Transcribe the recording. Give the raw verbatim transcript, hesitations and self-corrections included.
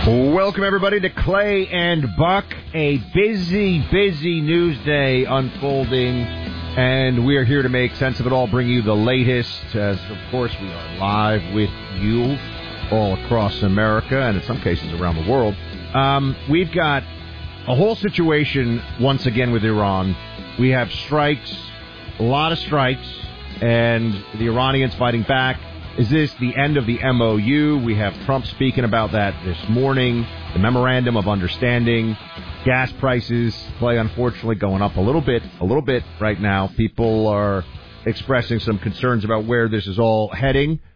Welcome, everybody, to Clay and Buck. A busy, busy news day unfolding, and we are here to make sense of it all, bring you the latest, as, of course, we are live with you all across America and in some cases around the world. Um, we've got a whole situation, once again, with Iran. We have strikes, a lot of strikes, and the Iranians fighting back. Is this the end of the M O U? We have Trump speaking about that this morning. The Memorandum of Understanding. Gas prices, Clay, unfortunately, going up a little bit, a little bit right now. People are expressing some concerns about where this is all heading.